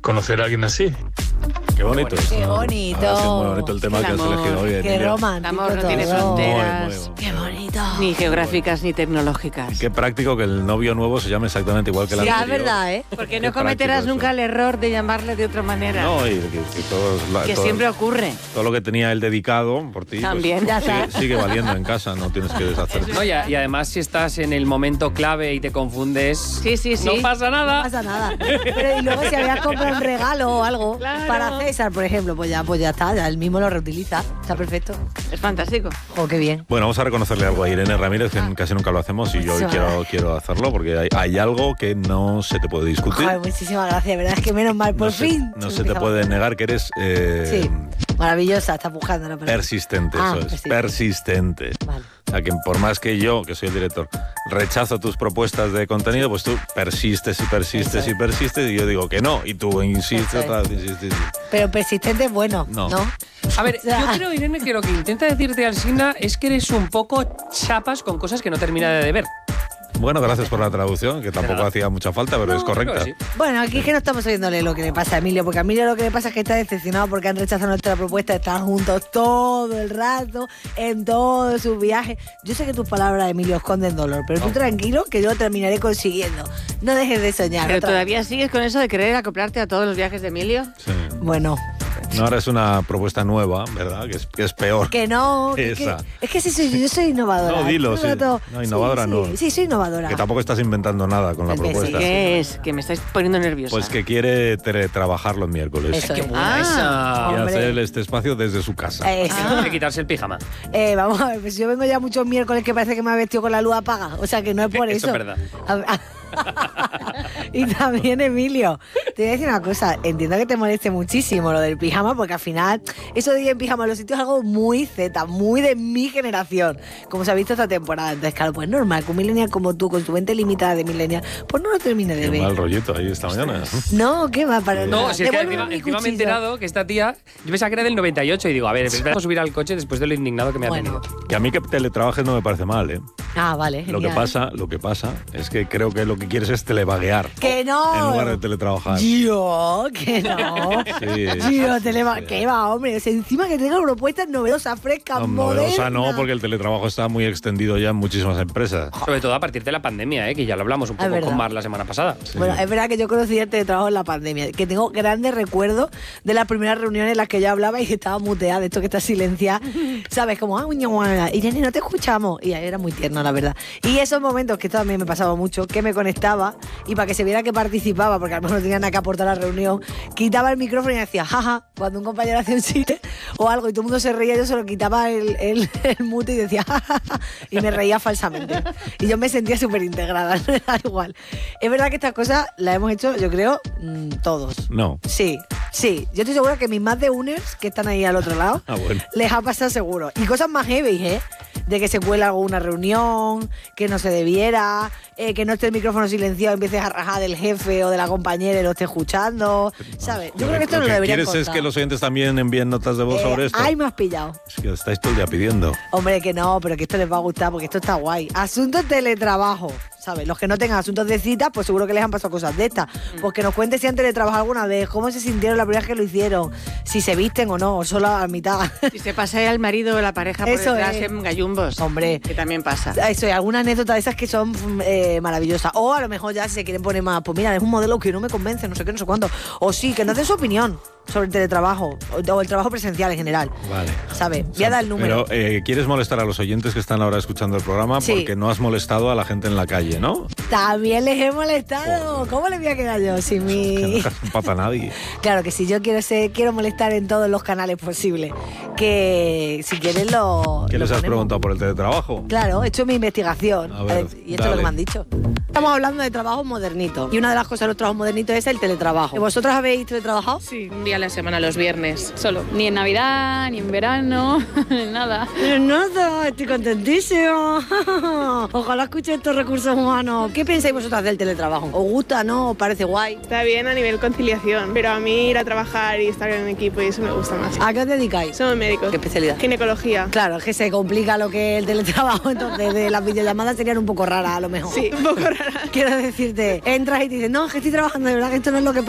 conocer a alguien así. Qué bonito. Qué bonito. Ahora sí es muy bonito el tema que has elegido hoy, Qué Emilia. romántico. El amor no todo. tiene fronteras. Muy, muy Qué bonito. Ni geográficas ni tecnológicas. Y qué práctico que el novio nuevo se llame exactamente igual que el Sí, anterior. es verdad, ¿eh? Porque Qué no cometerás práctico nunca eso. el error de llamarle de otra manera. No, y que que siempre ocurre. todo lo que tenía él dedicado por ti, También. Ya sigue, está. sigue valiendo en casa, no tienes que deshacerte. No, y además si estás en el momento clave y te confundes, Sí, sí, sí. no pasa nada. No pasa nada. Pero y luego si habías comprado un regalo o algo Claro. para César, por ejemplo, pues ya está, ya él mismo lo reutiliza. Está perfecto. Es fantástico. Oh, qué bien. Bueno, vamos a reconocerle algo a Irene Ramírez, que casi nunca lo hacemos, y yo hoy Pues quiero hacerlo, porque hay algo que no se te puede discutir. Joder, muchísimas gracias, verdad es que menos mal, por fin. No se te puede negar que eres Sí, maravillosa, está buscando la palabra. persistente, Ah, eso es, persistente. persistente. Vale. O sea, que por más que yo, que soy el director, rechazo tus propuestas de contenido, pues tú persistes y persistes Eso y persistes, y yo digo que no, y tú insistes Eso es. otra vez, insistes. Pero persistente es bueno, No. ¿no? A ver, O sea, yo creo, Irene, que lo que intenta decirte Alsina es que eres un poco chapas con cosas que no termina de ver. Bueno, gracias por la traducción, que tampoco Nada. hacía mucha falta, pero es correcta. Creo que sí. Bueno, aquí es que no estamos oyéndole lo que le pasa a Emilio, porque a Emilio lo que le pasa es que está decepcionado porque han rechazado nuestra propuesta de estar juntos todo el rato, en todos sus viajes. Yo sé que tus palabras, Emilio, esconden dolor, pero tú tranquilo que yo lo terminaré consiguiendo. No dejes de soñar. Pero otra todavía sigues con eso de querer acoplarte a todos los viajes de Emilio. Sí. vez. Bueno, No, ahora es una propuesta nueva, ¿verdad? Que es peor. que no. Esa. Es que sí, yo soy innovadora. No, dilo, Todo el sí. rato- No, innovadora sí, no. Sí, soy innovadora. Que tampoco estás inventando nada con la Sí, sí. propuesta. ¿Qué es? Que me estáis poniendo nerviosa. Pues que quiere teletrabajar los miércoles. Eso Qué es. buena esa. Y Hombre. hacer este espacio desde su casa. Eso. Hay que quitarse el pijama. Vamos a ver, pues yo vengo ya muchos miércoles que parece que me ha vestido con la luz apaga. O sea que no es por eso. Eso es verdad. Y también, Emilio, te voy a decir una cosa. Entiendo que te moleste muchísimo lo del pijama, porque al final, eso de ir en pijama en los sitios es algo muy Z, muy de mi generación, como se ha visto esta temporada. Entonces, claro, pues normal, que un millennial como tú, con tu mente limitada de millennial, pues no lo termine de Qué ver. mal rollito ahí esta mañana. No, ¿qué va? Para No, nada. si es que Devuélveme mi encima me he cuchillo. enterado que esta tía, yo pensaba que era del 98 y digo, a ver, espera a subir al coche después de lo indignado que me ha Bueno. tenido. Que a mí que teletrabajes no me parece mal, ¿eh? Ah, vale, Lo que genial. pasa es que creo que lo que quieres es televaguear. ¡Que no! En lugar de teletrabajar. Yo, que no. Sí. Yo, ¿qué va, hombre? O sea, encima que tenga propuestas novedosas, frescas, No, novedosa no, modernas. porque el teletrabajo está muy extendido ya en muchísimas empresas. Sobre todo a partir de la pandemia, que ya lo hablamos un Es poco verdad. con Mar la semana pasada. Sí. Bueno, es verdad que yo conocí el teletrabajo en la pandemia, que tengo grandes recuerdos de las primeras reuniones en las que yo hablaba y que estaba muteada, de esto que está silenciada, ¿sabes? Como, Irene, no te escuchamos. Y era muy tierno, la verdad. Y esos momentos, que esto también me pasaba mucho, que me conectaba y para que se viera que participaba, porque a lo mejor no tenía nada que aportar a la reunión, quitaba el micrófono y decía, jaja, cuando un compañero hacía un chiste o algo y todo el mundo se reía, yo se lo quitaba el mute y decía, jajaja, y me reía falsamente. Y yo me sentía súper integrada, no era igual. Es verdad que estas cosas las hemos hecho, yo creo, todos. No. Sí, sí. Yo estoy segura que mis más de uners que están ahí al otro lado Ah, bueno. les ha pasado seguro. Y cosas más heavy, ¿eh? De que se cuela alguna reunión, que no se debiera, que no esté el micrófono silenciado y empieces a rajar del jefe o de la compañera y lo esté escuchando, ¿sabes? Yo creo que esto no lo que deberían quieres es contar. que los oyentes también envíen notas de voz sobre esto. Ay, me has pillado. Es que estáis todo el día pidiendo. Hombre, que no, pero que esto les va a gustar porque esto está guay. Asuntos teletrabajo, ¿sabes? Los que no tengan asuntos de citas, pues seguro que les han pasado cosas de estas. Pues que nos cuenten si han teletrabajado alguna vez, cómo se sintieron la primera vez que lo hicieron, si se visten o no, o solo a mitad. Si se pasa al marido o la pareja por Eso detrás es. en gallumbos. Hombre. Que también pasa. Eso, y alguna anécdota de esas que son maravillosas. O a lo mejor ya si se quieren poner más, pues mira, es un modelo que no me convence, no sé qué, no sé cuánto. O sí, que nos den su opinión sobre el teletrabajo o el trabajo presencial en general. Vale. ¿Sabes? Voy a dar el número. Pero quieres molestar a los oyentes que están ahora escuchando el programa Sí. porque no has molestado a la gente en la calle, ¿no? También les he molestado. ¿Cómo les voy a quedar yo sin Que no mi...? dejas un pata a nadie. Claro que sí, yo quiero molestar en todos los canales posibles. Que si quieren lo... ¿Qué lo les has ponemos. preguntado por el teletrabajo? Claro, he hecho mi investigación. A ver, Y esto es lo que dale. me han dicho. Estamos hablando de trabajos modernitos. Y una de las cosas de los trabajos modernitos es el teletrabajo. ¿Vosotros habéis teletrabajado? Sí, un día a la semana, los viernes, solo. Ni en Navidad, ni en verano, nada. Nada, estoy contentísimo. Ojalá escuche estos recursos humanos. ¿Qué pensáis vosotras del teletrabajo? ¿Os gusta, no? ¿Os parece guay? Está bien a nivel conciliación, pero a mí ir a trabajar y estar en un equipo y eso me gusta más. ¿A qué os dedicáis? Somos médicos. ¿Qué especialidad? Ginecología. Claro, es que se complica lo que es el teletrabajo, entonces de las videollamadas serían un poco raras a lo mejor. Sí, un poco rara. Quiero decirte, entras y te dicen, no, es que estoy trabajando, de verdad que esto no es lo que